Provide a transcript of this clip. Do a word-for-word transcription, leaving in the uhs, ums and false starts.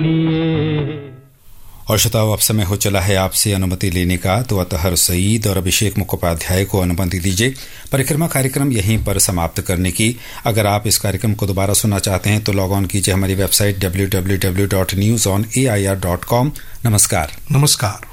और श्रोताओ, अब समय हो चला है आपसे अनुमति लेने का, तो अतहर सईद और अभिषेक मुखोपाध्याय को अनुमति दीजिए परिक्रमा कार्यक्रम यहीं पर समाप्त करने की। अगर आप इस कार्यक्रम को दोबारा सुनना चाहते हैं तो लॉग ऑन कीजिए हमारी website W W W dot news on A I R dot com. नमस्कार। नमस्कार।